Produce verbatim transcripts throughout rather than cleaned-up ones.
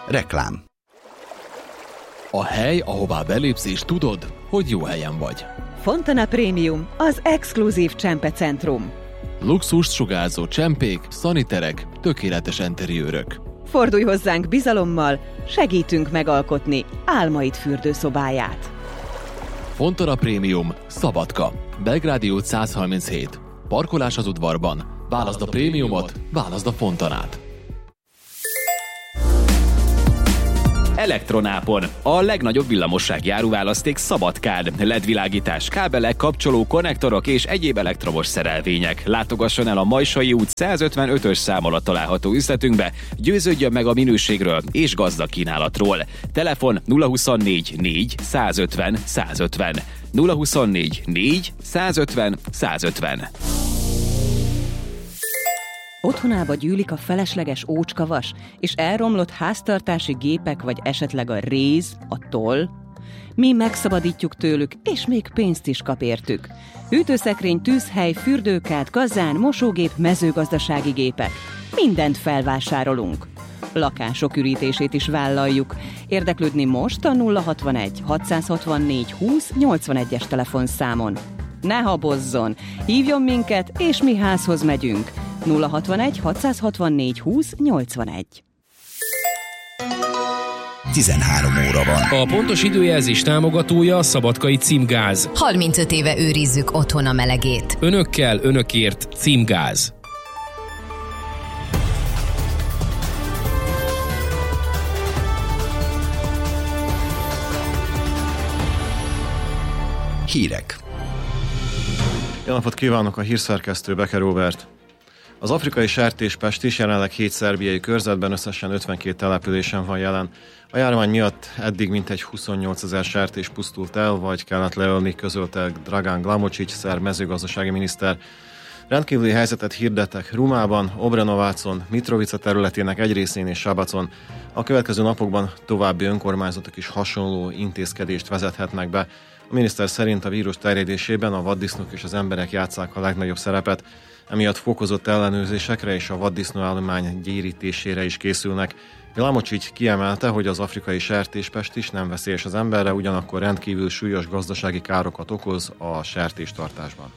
Reklám. A hely, ahová belépsz és tudod, hogy jó helyen vagy. Fontana Premium, az exkluzív csempecentrum. Luxust sugárzó csempék, szaniterek, tökéletes enteriőrök. Fordulj hozzánk bizalommal, segítünk megalkotni álmaid fürdőszobáját. Fontana Premium, Szabadka, Belgrádi út száz harminchét. Parkolás az udvarban. Válaszd a prémiumot, válaszd a Fontanát. Elektronápon. A legnagyobb villamossági áruválaszték Szabadkán. el é dé világítás, kábelek, kapcsoló, konnektorok és egyéb elektromos szerelvények. Látogasson el a Majsai út százötvenötös szám alatt található üzletünkbe, győződjön meg a minőségről és gazdag kínálatról. Telefon nulla huszonnégy négy százötven százötven. nulla huszonnégy négy százötven százötven. Otthonába gyűlik a felesleges ócskavas és elromlott háztartási gépek, vagy esetleg a réz, a toll? Mi megszabadítjuk tőlük, és még pénzt is kap értük. Hűtőszekrény, tűzhely, fürdőkád, kazán, mosógép, mezőgazdasági gépek. Mindent felvásárolunk. Lakások ürítését is vállaljuk. Érdeklődni most a nulla hatvanegy hatszázhatvannégy húsz nyolcvanegyes telefonszámon. Ne habozzon! Hívjon minket, és mi házhoz megyünk. nulla hatvanegy hatszázhatvannégy húsz nyolcvanegy. tizenhárom óra van. A pontos időjelzés támogatója a Szabadkai Címgáz. harmincöt éve őrizzük otthon a melegét. Önökkel, önökért Címgáz. Hírek. Jó napot kívánok, a hírszerkesztő Becker Róbert. Az afrikai sertéspest is jelenleg hét szerbiai körzetben összesen ötvenkét településen van jelen. A járvány miatt eddig mintegy huszonnyolcezer sertés pusztult el, vagy kellett leölni, közölte Dragan Glamocic, szerb mezőgazdasági miniszter. Rendkívüli helyzetet hirdettek Rumában, Obrenovácon, Mitrovica területének egy részén és Sabacon. A következő napokban további önkormányzatok is hasonló intézkedést vezethetnek be. A miniszter szerint a vírus terjedésében a vaddisznók és az emberek játsszák a legnagyobb szerepet, emiatt fokozott ellenőrzésekre és a vaddisznóállomány gyérítésére is készülnek. Glamocic kiemelte, hogy az afrikai sertéspest is nem veszélyes az emberre, ugyanakkor rendkívül súlyos gazdasági károkat okoz a sertéstartásban.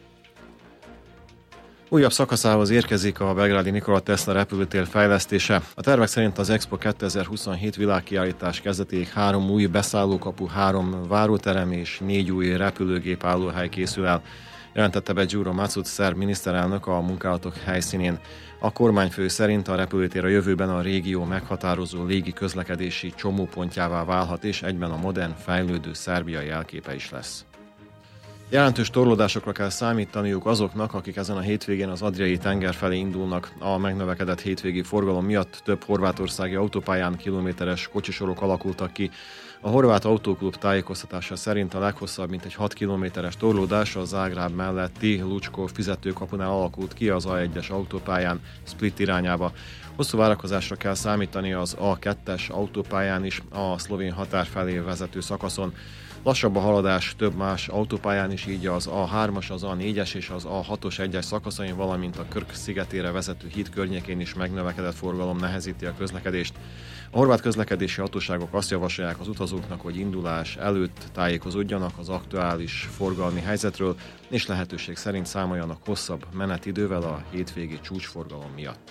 Újabb szakaszához érkezik a belgrádi Nikola Tesla repülőtér fejlesztése. A tervek szerint az Expo kétezer-huszonhét világkiállítás kezdetéig három új beszállókapu, három váróterem és négy új repülőgép állóhely készül el, jelentette be Gyuro Macuc szerb miniszterelnök a munkálatok helyszínén. A kormányfő szerint a repülőtér a jövőben a régió meghatározó légi közlekedési csomópontjává válhat, és egyben a modern, fejlődő Szerbia jelképe is lesz. Jelentős torlódásokra kell számítaniuk azoknak, akik ezen a hétvégén az Adriai tenger felé indulnak. A megnövekedett hétvégi forgalom miatt több horvátországi autópályán kilométeres kocsisorok alakultak ki. A Horvát Autóklub tájékoztatása szerint a leghosszabb mintegy hat kilométeres torlódás a Zágráb melletti Lucskov fizetőkapunál alakult ki az á egyes autópályán Split irányába. Hosszú várakozásra kell számítani az á kettes autópályán is a szlovén határ felé vezető szakaszon. Lassabb a haladás több más autópályán is, így az á hármas, az á négyes és az á hatos egyes szakaszain, valamint a Krk szigetére vezető híd környékén is megnövekedett forgalom nehezíti a közlekedést. A horvát közlekedési hatóságok azt javasolják az utazóknak, hogy indulás előtt tájékozódjanak az aktuális forgalmi helyzetről, és lehetőség szerint számoljanak hosszabb menetidővel a hétvégi csúcsforgalom miatt.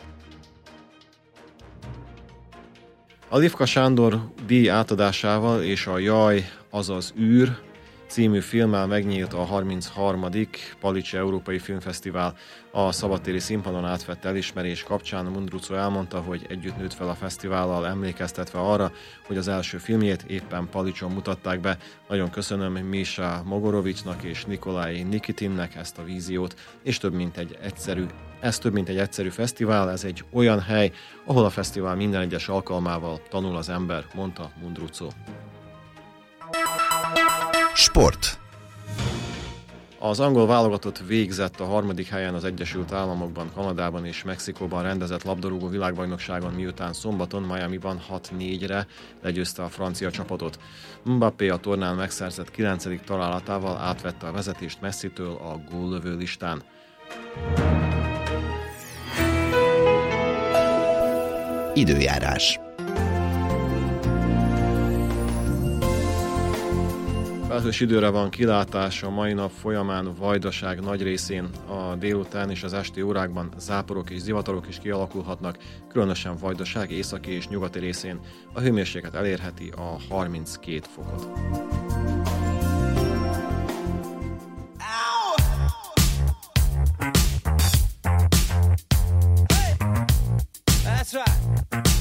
A Lifka Sándor díj átadásával és a Jaj, azaz űr című filmmel megnyílt a harmincharmadik Palicsi Európai Filmfesztivál. A szabadtéri színpadon átvett elismerés kapcsán Mundruczó elmondta, hogy együtt nőtt fel a fesztivállal, emlékeztetve arra, hogy az első filmjét éppen Palicson mutatták be. Nagyon köszönöm Misha Mogorovicsnak és Nikolaj Nikitinnek ezt a víziót, és több mint egy egyszerű Ez több mint egy egyszerű fesztivál, ez egy olyan hely, ahol a fesztivál minden egyes alkalmával tanul az ember, mondta Mundruczó. Sport. Az angol válogatott végzett a harmadik helyen az Egyesült Államokban, Kanadában és Mexikóban rendezett labdarúgó világbajnokságon, miután szombaton Miamiban hat négyre legyőzte a francia csapatot. Mbappé a tornán megszerzett kilencedik találatával átvette a vezetést Messitől a góllövő listán. Időjárás. Felhős időre van kilátás a mai nap folyamán, Vajdaság nagy részén a délután és az esti órákban záporok és zivatarok is kialakulhatnak, különösen Vajdaság északi és nyugati részén a hőmérséklet elérheti a harminckét fokot.